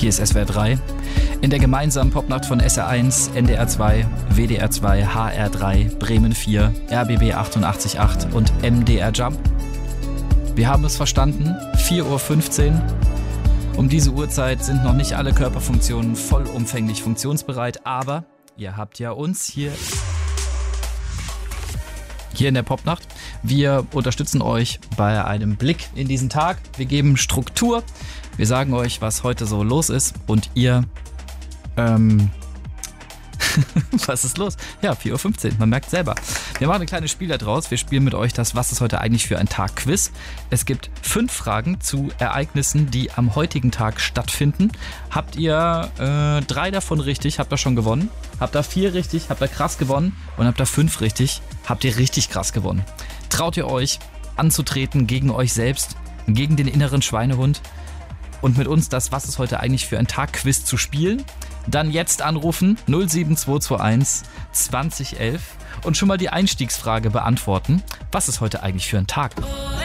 Hier ist SWR 3. In der gemeinsamen Popnacht von SR1, NDR 2, WDR 2, HR 3, Bremen 4, RBB 88.8 und MDR Jump. Wir haben es verstanden, 4:15 Uhr. Um diese Uhrzeit sind noch nicht alle Körperfunktionen vollumfänglich funktionsbereit, aber ihr habt ja uns hier in der Popnacht. Wir unterstützen euch bei einem Blick in diesen Tag. Wir geben Struktur. Wir sagen euch, was heute so los ist und ihr was ist los? Ja, 4:15 Uhr, man merkt selber. Wir machen ein kleines Spiel da draus. Wir spielen mit euch das Was ist heute eigentlich für ein Tag Quiz. Es gibt 5 Fragen zu Ereignissen, die am heutigen Tag stattfinden. Habt ihr 3 davon richtig, habt ihr schon gewonnen. Habt ihr 4 richtig, habt ihr krass gewonnen. Und habt ihr 5 richtig, habt ihr richtig krass gewonnen. Traut ihr euch anzutreten gegen euch selbst, gegen den inneren Schweinehund und mit uns das Was ist heute eigentlich für ein Tag Quiz zu spielen? Dann jetzt anrufen 07221 2011 und schon mal die Einstiegsfrage beantworten. Was ist heute eigentlich für ein Tag?